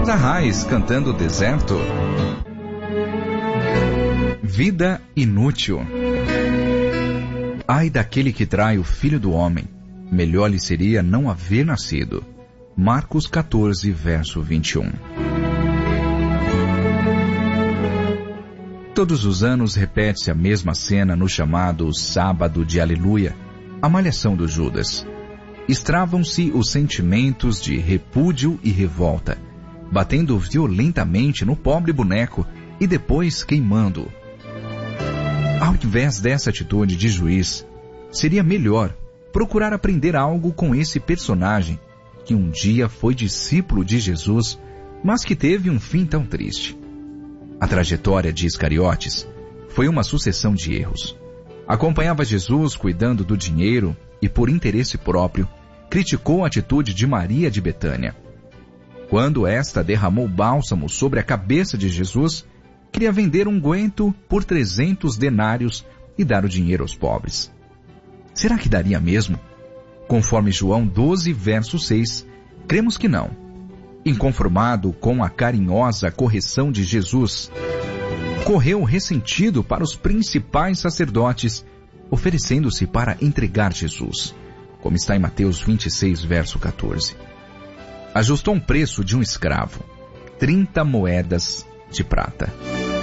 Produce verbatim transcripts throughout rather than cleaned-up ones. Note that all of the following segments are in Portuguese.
Arraiz cantando Deserto. Vida inútil. Ai daquele que trai o Filho do Homem, melhor lhe seria não haver nascido. Marcos quatorze, verso vinte e um. Todos os anos repete-se a mesma cena no chamado Sábado de Aleluia, a malhação do Judas. Estravam-se os sentimentos de repúdio e revolta, batendo violentamente no pobre boneco e depois queimando-o. Ao invés dessa atitude de juiz, seria melhor procurar aprender algo com esse personagem, que um dia foi discípulo de Jesus, mas que teve um fim tão triste. A trajetória de Iscariotes foi uma sucessão de erros. Acompanhava Jesus cuidando do dinheiro e, por interesse próprio, criticou a atitude de Maria de Betânia. Quando esta derramou bálsamo sobre a cabeça de Jesus, queria vender um unguento por trezentos denários e dar o dinheiro aos pobres. Será que daria mesmo? Conforme João doze, verso seis, cremos que não. Inconformado com a carinhosa correção de Jesus, correu ressentido para os principais sacerdotes, oferecendo-se para entregar Jesus, como está em Mateus vinte e seis, verso quatorze. Ajustou um preço de um escravo, trinta moedas de prata.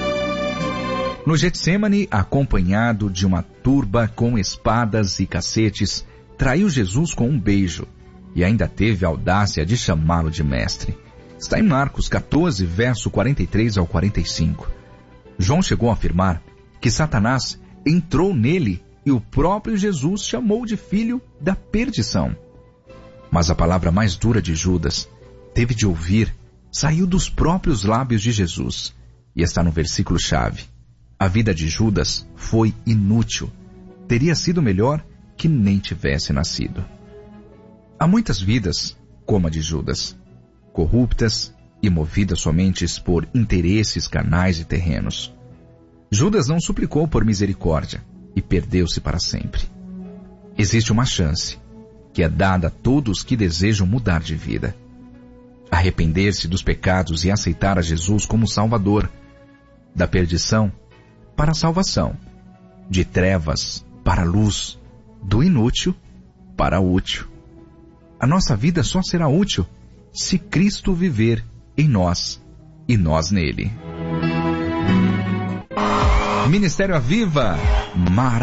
No Getsêmani, acompanhado de uma turba com espadas e cacetes, traiu Jesus com um beijo e ainda teve a audácia de chamá-lo de mestre. Está em Marcos quatorze, verso quarenta e três ao quarenta e cinco. João chegou a afirmar que Satanás entrou nele e o próprio Jesus chamou de filho da perdição. Mas a palavra mais dura de Judas, teve de ouvir, saiu dos próprios lábios de Jesus e está no versículo-chave. A vida de Judas foi inútil. Teria sido melhor que nem tivesse nascido. Há muitas vidas, como a de Judas, corruptas e movidas somente por interesses carnais e terrenos. Judas não suplicou por misericórdia e perdeu-se para sempre. Existe uma chance, que é dada a todos que desejam mudar de vida. Arrepender-se dos pecados e aceitar a Jesus como Salvador. Da perdição para a salvação. De trevas para a luz. Do inútil para o útil. A nossa vida só será útil se Cristo viver em nós e nós nele. Ministério Aviva, Mara.